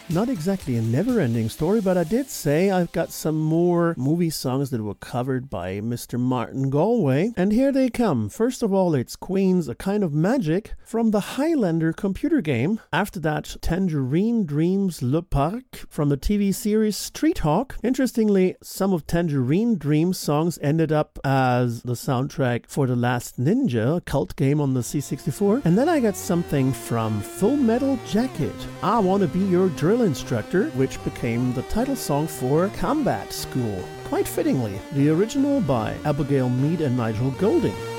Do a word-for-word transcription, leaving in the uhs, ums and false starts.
Not exactly a never-ending story, but I did say I've got some more movie songs that were covered by Mister Martin Galway, and here they come. First of all, it's Queen's A Kind of Magic from the Highlander computer game. After that, Tangerine Dreams Le Parc from the T V series Street Hawk. Interestingly, some of Tangerine Dreams songs ended up as the soundtrack for The Last Ninja, a cult game on the C sixty-four. And then I got something from Full Metal Jacket, I Wanna Be Your Drill Instructor, which became the title song for Combat School. Quite fittingly, the original by Abigail Mead and Nigel Golding.